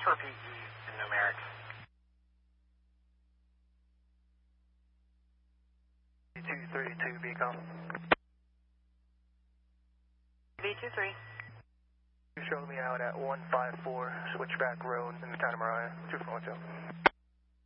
for PE in numerics. V232 Beacon. V23. You showed me out at 154 Switchback Road in the town of Mariah. 242.